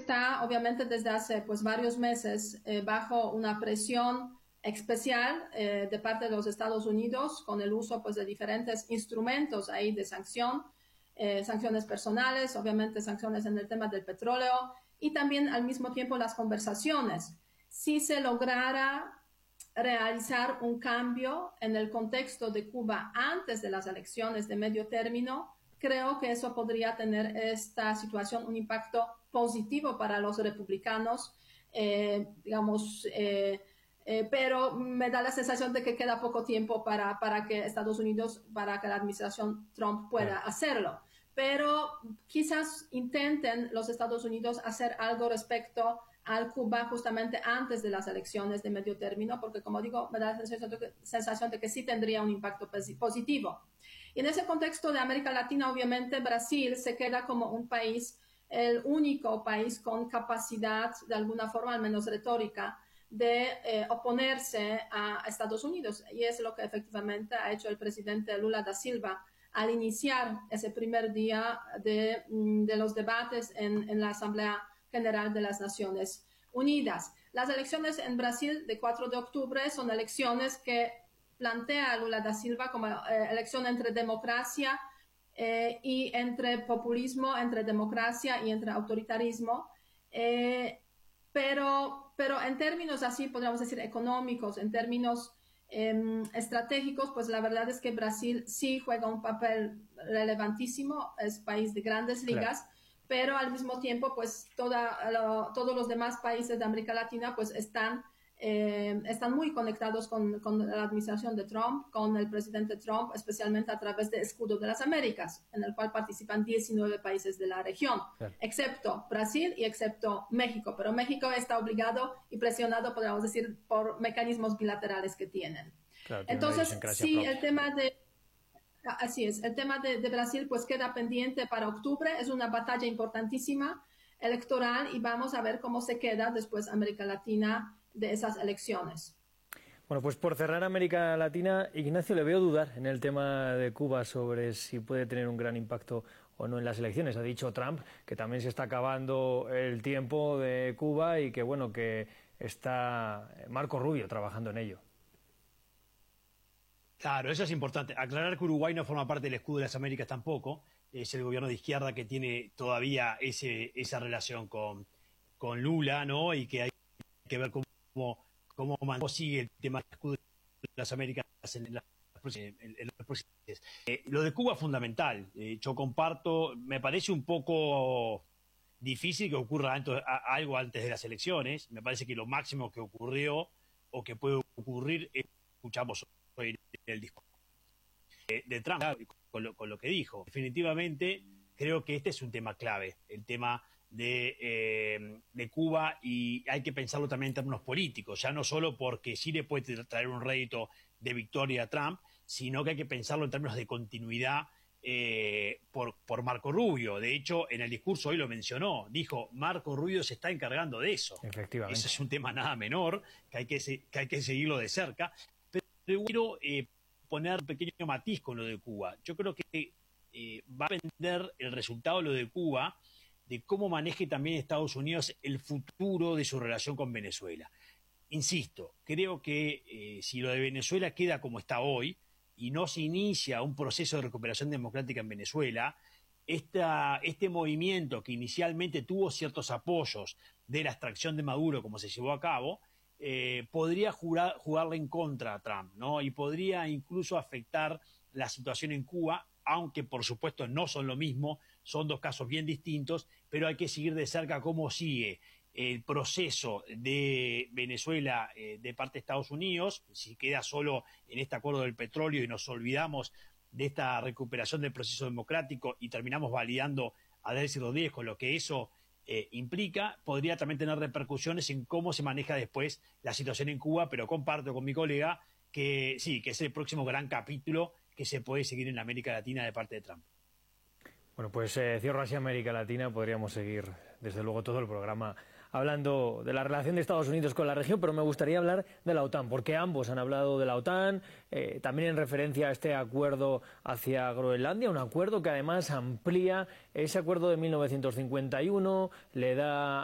está obviamente desde hace pues varios meses bajo una presión especial de parte de los Estados Unidos con el uso pues de diferentes instrumentos ahí de sanción, sanciones personales, obviamente sanciones en el tema del petróleo y también al mismo tiempo las conversaciones. Si se lograra realizar un cambio en el contexto de Cuba antes de las elecciones de medio término, creo que eso podría tener esta situación un impacto positivo para los republicanos, pero me da la sensación de que queda poco tiempo para que Estados Unidos, para que la administración Trump pueda hacerlo. Pero quizás intenten los Estados Unidos hacer algo respecto al Cuba justamente antes de las elecciones de medio término, porque como digo, me da la sensación de que sí tendría un impacto positivo. Y en ese contexto de América Latina, obviamente Brasil se queda como un país, el único país con capacidad, de alguna forma, al menos retórica, de oponerse a Estados Unidos. Y es lo que efectivamente ha hecho el presidente Lula da Silva al iniciar ese primer día de los debates en la Asamblea General de las Naciones Unidas. Las elecciones en Brasil de 4 de octubre son elecciones que plantea Lula da Silva como elección entre democracia y entre populismo, entre democracia y entre autoritarismo. Pero en términos así, podríamos decir, económicos, en términos estratégicos, pues la verdad es que Brasil sí juega un papel relevantísimo, es país de grandes ligas, claro. Pero al mismo tiempo, pues todos los demás países de América Latina pues están muy conectados con la administración de Trump, con el presidente Trump, especialmente a través de Escudo de las Américas, en el cual participan 19 países de la región, claro. Excepto Brasil y excepto México. Pero México está obligado y presionado, podríamos decir, por mecanismos bilaterales que tienen. Claro, entonces, sí, el tema de... Así es, el tema de Brasil pues queda pendiente para octubre, es una batalla importantísima electoral y vamos a ver cómo se queda después América Latina de esas elecciones. Bueno, pues por cerrar América Latina, Ignacio, le veo dudar en el tema de Cuba sobre si puede tener un gran impacto o no en las elecciones. Ha dicho Trump que también se está acabando el tiempo de Cuba y que, bueno, que está Marco Rubio trabajando en ello. Claro, eso es importante. Aclarar que Uruguay no forma parte del Escudo de las Américas tampoco. Es el gobierno de izquierda que tiene todavía esa relación con Lula, ¿no? Y que hay que ver cómo sigue el tema del Escudo de las Américas en los próximos meses. Lo de Cuba es fundamental. Yo comparto, me parece un poco difícil que ocurra algo antes de las elecciones. Me parece que lo máximo que ocurrió o que puede ocurrir es, escuchamos hoy el discurso de Trump con lo que dijo. Definitivamente creo que este es un tema clave, el tema de Cuba, y hay que pensarlo también en términos políticos, ya no solo porque sí le puede traer un rédito de victoria a Trump, sino que hay que pensarlo en términos de continuidad por Marco Rubio. De hecho, en el discurso hoy lo mencionó, dijo, Marco Rubio se está encargando de eso. Efectivamente. Eso es un tema nada menor, que hay que seguirlo de cerca. Pero quiero poner un pequeño matiz con lo de Cuba. Yo creo que va a depender el resultado de lo de Cuba de cómo maneje también Estados Unidos el futuro de su relación con Venezuela. Insisto, creo que si lo de Venezuela queda como está hoy y no se inicia un proceso de recuperación democrática en Venezuela, este movimiento que inicialmente tuvo ciertos apoyos de la extracción de Maduro como se llevó a cabo, podría jugarle en contra a Trump, ¿no? Y podría incluso afectar la situación en Cuba, aunque por supuesto no son lo mismo, son dos casos bien distintos, pero hay que seguir de cerca cómo sigue el proceso de Venezuela de parte de Estados Unidos, si queda solo en este acuerdo del petróleo y nos olvidamos de esta recuperación del proceso democrático y terminamos validando a Delcy Rodríguez con lo que eso implica, podría también tener repercusiones en cómo se maneja después la situación en Cuba, pero comparto con mi colega que sí, que es el próximo gran capítulo que se puede seguir en la América Latina de parte de Trump. Bueno, pues cierro así América Latina, podríamos seguir desde luego todo el programa hablando de la relación de Estados Unidos con la región, pero me gustaría hablar de la OTAN, porque ambos han hablado de la OTAN, también en referencia a este acuerdo hacia Groenlandia, un acuerdo que además amplía ese acuerdo de 1951, le da